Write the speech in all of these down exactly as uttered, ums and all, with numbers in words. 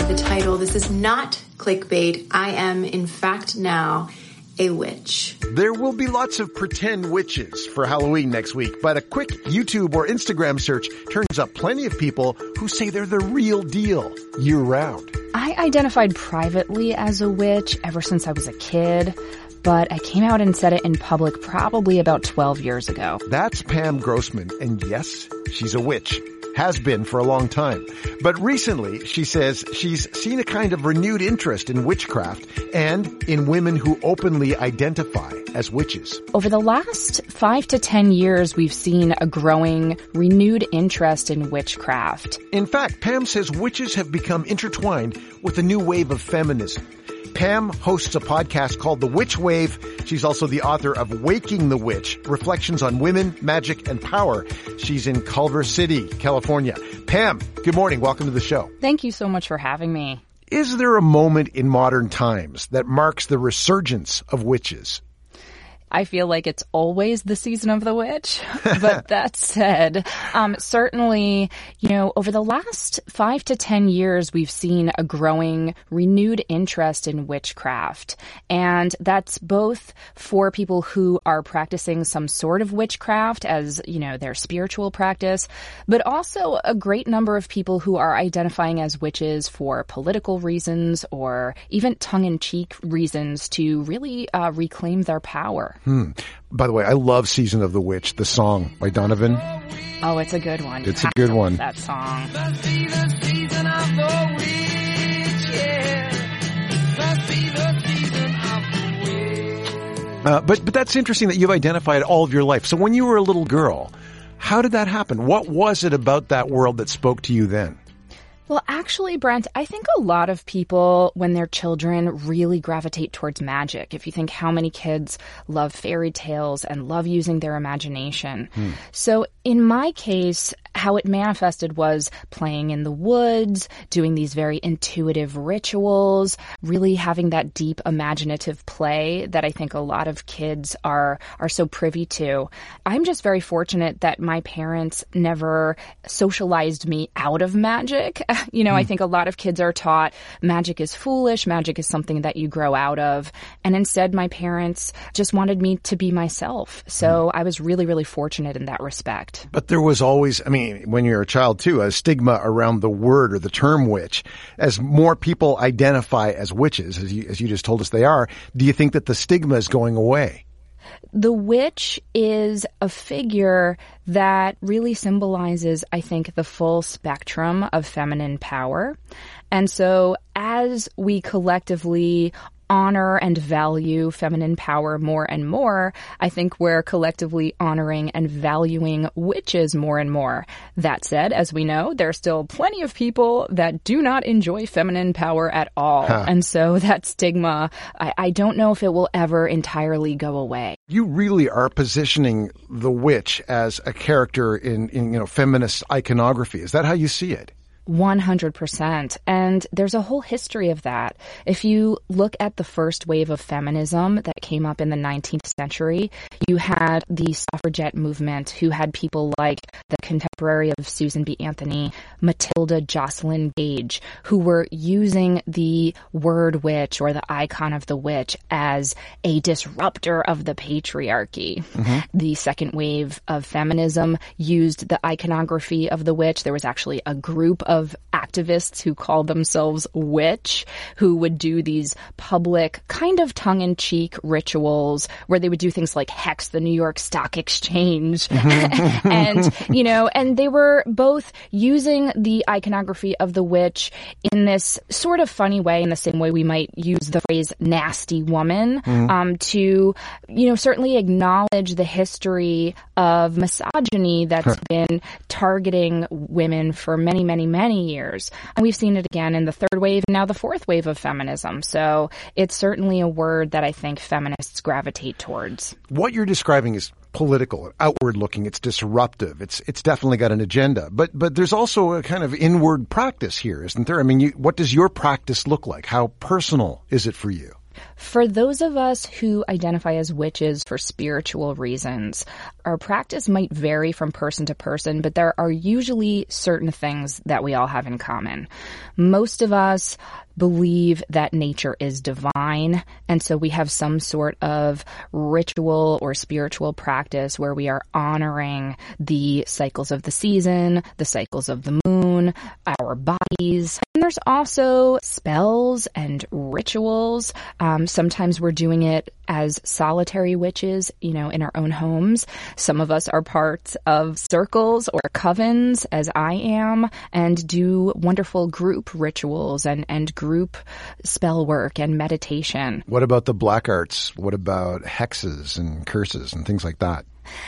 the title. This is not clickbait. I am, in fact, now a witch. There will be lots of pretend witches for Halloween next week, but a quick YouTube or Instagram search turns up plenty of people who say they're the real deal year-round. I identified privately as a witch ever since I was a kid, but I came out and said it in public probably about twelve years ago. That's Pam Grossman, and yes, she's a witch. Has been for a long time. But recently, she says she's seen a kind of renewed interest in witchcraft and in women who openly identify as witches. Over the last five to ten years, we've seen a growing, renewed interest in witchcraft. In fact, Pam says witches have become intertwined with a new wave of feminism. Pam hosts a podcast called The Witch Wave. She's also the author of Waking the Witch, Reflections on Women, Magic, and Power. She's in Culver City, California. Pam, good morning. Welcome to the show. Thank you so much for having me. Is there a moment in modern times that marks the resurgence of witches? I feel like it's always the season of the witch. But that said, um, certainly, you know, over the last five to ten years, we've seen a growing, renewed interest in witchcraft. And that's both for people who are practicing some sort of witchcraft as, you know, their spiritual practice, but also a great number of people who are identifying as witches for political reasons or even tongue-in-cheek reasons to really uh, reclaim their power. Hmm. By the way, I love Season of the Witch, the song by Donovan. Oh, it's a good one. It's a good one. That song. Uh, but but that's interesting that you've identified all of your life. So when you were a little girl, how did that happen? What was it about that world that spoke to you then? Well, actually, Brent, I think a lot of people, when they're children, really gravitate towards magic. If you think how many kids love fairy tales and love using their imagination. Hmm. So in my case, how it manifested was playing in the woods, doing these very intuitive rituals, really having that deep imaginative play that I think a lot of kids are are so privy to. I'm just very fortunate that my parents never socialized me out of magic. You know, mm. I think a lot of kids are taught magic is foolish, magic is something that you grow out of. And instead, my parents just wanted me to be myself. So mm. I was really, really fortunate in that respect. But there was always, I mean, when you're a child too, a stigma around the word or the term witch. As more people identify as witches, as you, as you just told us they are, do you think that the stigma is going away? The witch is a figure that really symbolizes, I think, the full spectrum of feminine power. And so as we collectively honor and value feminine power more and more, I think we're collectively honoring and valuing witches more and more. That said, as we know, there are still plenty of people that do not enjoy feminine power at all. Huh. And so that stigma, I, I don't know if it will ever entirely go away. You really are positioning the witch as a character in, in you know, feminist iconography. Is that how you see it? one hundred percent. And there's a whole history of that. If you look at the first wave of feminism that came up in the nineteenth century, you had the suffragette movement who had people like the contemporary of Susan B. Anthony, Matilda Jocelyn Gage, who were using the word witch or the icon of the witch as a disruptor of the patriarchy. Mm-hmm. The second wave of feminism used the iconography of the witch. There was actually a group of of activists who called themselves witch, who would do these public kind of tongue-in-cheek rituals where they would do things like hex the New York Stock Exchange. And, you know, and they were both using the iconography of the witch in this sort of funny way, in the same way we might use the phrase nasty woman, mm-hmm. um, to, you know, certainly acknowledge the history of misogyny that's been targeting women for many, many, many years. And we've seen it again in the third wave and now the fourth wave of feminism. So it's certainly a word that I think feminists gravitate towards. What you're describing is political, outward looking. It's disruptive. It's it's definitely got an agenda. But but there's also a kind of inward practice here, isn't there? I mean, you, what does your practice look like? How personal is it for you? For those of us who identify as witches for spiritual reasons, our practice might vary from person to person, but there are usually certain things that we all have in common. Most of us believe that nature is divine, and so we have some sort of ritual or spiritual practice where we are honoring the cycles of the season, the cycles of the moon, our bodies. And there's also spells and rituals. Um, sometimes we're doing it as solitary witches, you know, in our own homes. Some of us are parts of circles or covens, as I am, and do wonderful group rituals and, and group spell work and meditation. What about the black arts? What about hexes and curses and things like that?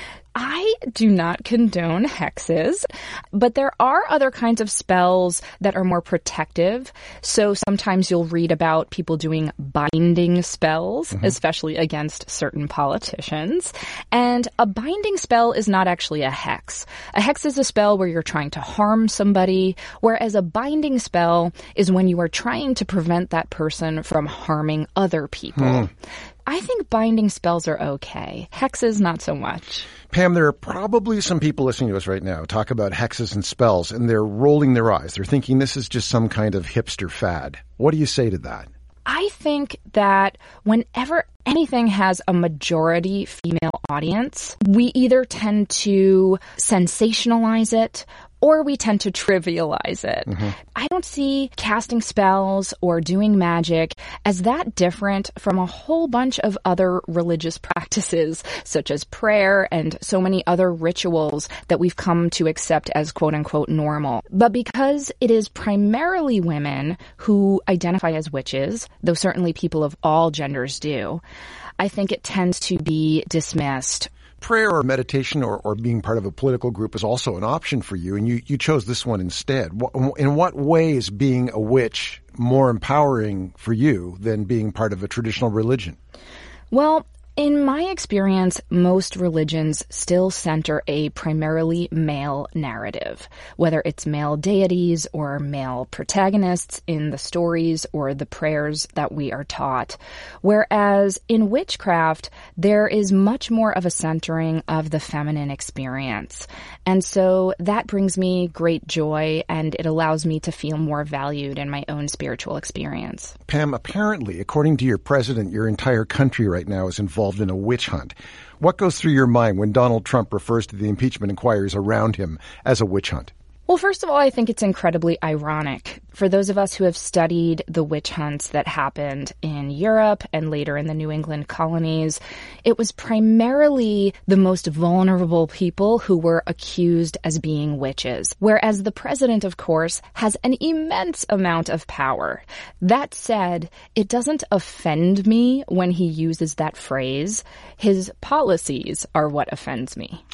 I do not condone hexes, but there are other kinds of spells that are more protective. So sometimes you'll read about people doing binding spells, mm-hmm. especially against certain politicians. And a binding spell is not actually a hex. A hex is a spell where you're trying to harm somebody, whereas a binding spell is when you are trying to prevent that person from harming other people. Mm. I think binding spells are okay. Hexes, not so much. Pam, there are probably some people listening to us right now talk about hexes and spells, and they're rolling their eyes. They're thinking this is just some kind of hipster fad. What do you say to that? I think that whenever anything has a majority female audience, we either tend to sensationalize it or we tend to trivialize it. Mm-hmm. I don't see casting spells or doing magic as that different from a whole bunch of other religious practices, such as prayer and so many other rituals that we've come to accept as quote-unquote normal. But because it is primarily women who identify as witches, though certainly people of all genders do, I think it tends to be dismissed. Prayer or meditation or, or being part of a political group is also an option for you, and you, you chose this one instead. In what way is being a witch more empowering for you than being part of a traditional religion? Well, in my experience, most religions still center a primarily male narrative, whether it's male deities or male protagonists in the stories or the prayers that we are taught. Whereas in witchcraft, there is much more of a centering of the feminine experience. And so that brings me great joy, and it allows me to feel more valued in my own spiritual experience. Pam, apparently, according to your president, your entire country right now is involved in a witch hunt. What goes through your mind when Donald Trump refers to the impeachment inquiries around him as a witch hunt? Well, first of all, I think it's incredibly ironic. For those of us who have studied the witch hunts that happened in Europe and later in the New England colonies, it was primarily the most vulnerable people who were accused as being witches, whereas the president, of course, has an immense amount of power. That said, it doesn't offend me when he uses that phrase. His policies are what offends me.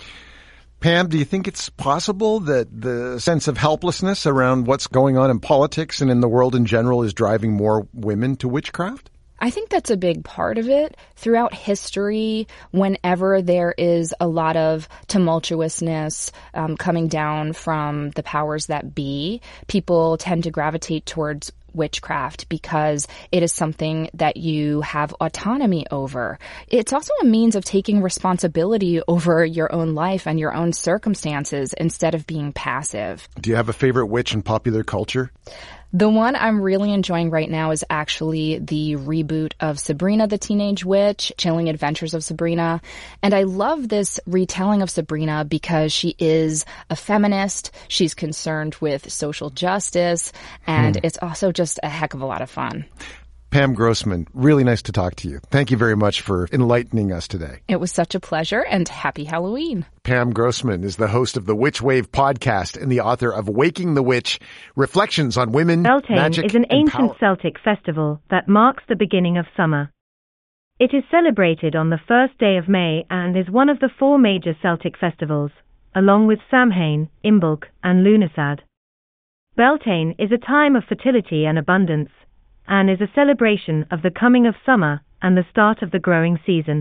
Pam, do you think it's possible that the sense of helplessness around what's going on in politics and in the world in general is driving more women to witchcraft? I think that's a big part of it. Throughout history, whenever there is a lot of tumultuousness um, coming down from the powers that be, people tend to gravitate towards witchcraft because it is something that you have autonomy over. It's also a means of taking responsibility over your own life and your own circumstances instead of being passive. Do you have a favorite witch in popular culture? The one I'm really enjoying right now is actually the reboot of Sabrina the Teenage Witch, Chilling Adventures of Sabrina. And I love this retelling of Sabrina because she is a feminist, she's concerned with social justice, and hmm. it's also just a heck of a lot of fun. Pam Grossman, really nice to talk to you. Thank you very much for enlightening us today. It was such a pleasure, and happy Halloween. Pam Grossman is the host of the Witch Wave podcast and the author of Waking the Witch, Reflections on Women, Beltane Magic, is an and ancient Power. Celtic festival that marks the beginning of summer. It is celebrated on the first day of May and is one of the four major Celtic festivals, along with Samhain, Imbolc, and Lughnasadh. Beltane is a time of fertility and abundance, and is a celebration of the coming of summer and the start of the growing season.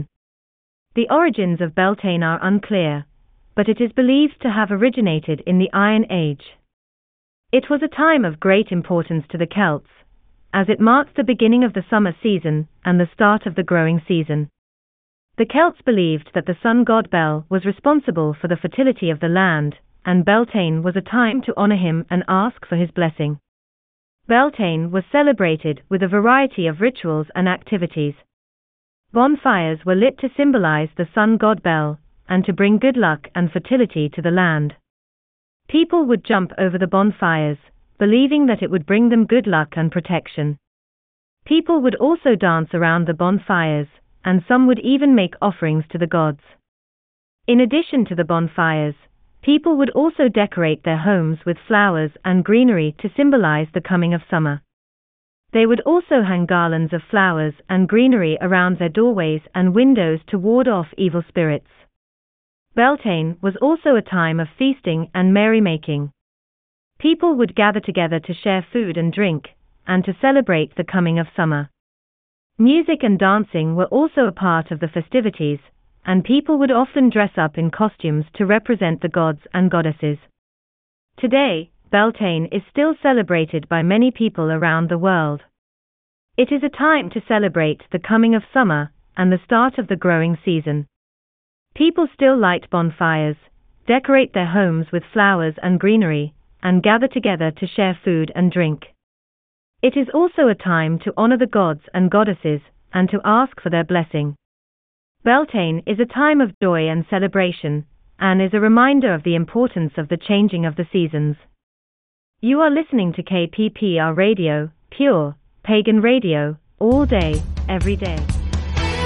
The origins of Beltane are unclear, but it is believed to have originated in the Iron Age. It was a time of great importance to the Celts, as it marks the beginning of the summer season and the start of the growing season. The Celts believed that the sun god Bel was responsible for the fertility of the land, and Beltane was a time to honor him and ask for his blessing. Beltane was celebrated with a variety of rituals and activities. Bonfires were lit to symbolize the sun god Bel, and to bring good luck and fertility to the land. People would jump over the bonfires, believing that it would bring them good luck and protection. People would also dance around the bonfires, and some would even make offerings to the gods. In addition to the bonfires, people would also decorate their homes with flowers and greenery to symbolize the coming of summer. They would also hang garlands of flowers and greenery around their doorways and windows to ward off evil spirits. Beltane was also a time of feasting and merrymaking. People would gather together to share food and drink, and to celebrate the coming of summer. Music and dancing were also a part of the festivities, and people would often dress up in costumes to represent the gods and goddesses. Today, Beltane is still celebrated by many people around the world. It is a time to celebrate the coming of summer and the start of the growing season. People still light bonfires, decorate their homes with flowers and greenery, and gather together to share food and drink. It is also a time to honor the gods and goddesses, and to ask for their blessing. Beltane is a time of joy and celebration, and is a reminder of the importance of the changing of the seasons. You are listening to K P P R Radio, pure, pagan radio, all day, every day.